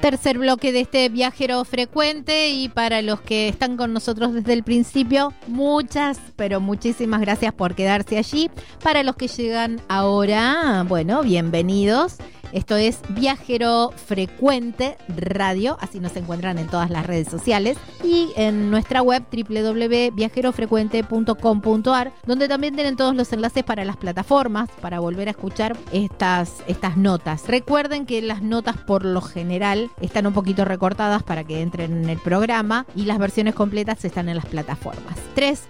Tercer bloque de este viajero frecuente, y para los que están con nosotros desde el principio, muchas, pero muchísimas gracias por quedarse allí. Para los que llegan ahora, bueno, bienvenidos. Esto es Viajero Frecuente Radio, así nos encuentran en todas las redes sociales y en nuestra web www.viajerofrecuente.com.ar, donde también tienen todos los enlaces para las plataformas para volver a escuchar estas notas. Recuerden que las notas por lo general están un poquito recortadas para que entren en el programa, y las versiones completas están en las plataformas.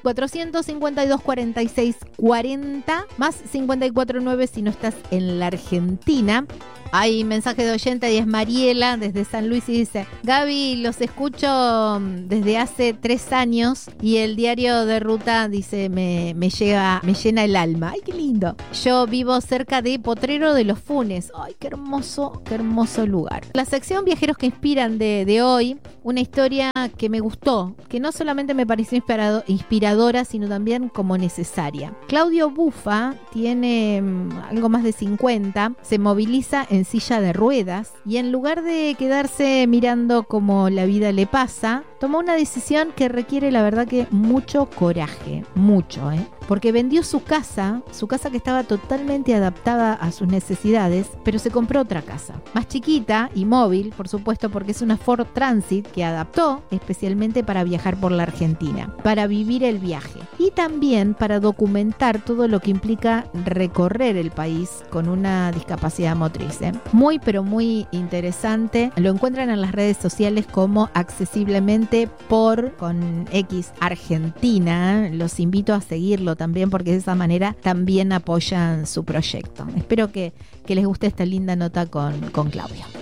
3-452-46-40 más 549 si no estás en la Argentina. Hay mensaje de oyente y es Mariela desde San Luis y dice: Gaby, los escucho desde hace 3 años y el diario de ruta, dice, me llena el alma. ¡Ay, qué lindo! Yo vivo cerca de Potrero de los Funes. ¡Ay, qué hermoso lugar! La sección Viajeros que Inspiran de hoy, una historia que me gustó, que no solamente me pareció inspiradora, sino también como necesaria. Claudio Bufa tiene algo más de 50, se moviliza en silla de ruedas y en lugar de quedarse mirando cómo la vida le pasa, tomó una decisión que requiere, la verdad, que mucho coraje, mucho, porque vendió su casa que estaba totalmente adaptada a sus necesidades, pero se compró otra casa, más chiquita y móvil, por supuesto, porque es una Ford Transit que adaptó especialmente para viajar por la Argentina, para vivir el viaje y también para documentar todo lo que implica recorrer el país con una discapacidad motriz. Muy, pero muy interesante. Lo encuentran en las redes sociales como Accesiblemente con X Argentina. Los invito a seguirlo también, porque de esa manera también apoyan su proyecto. Espero que les guste esta linda nota con Claudio.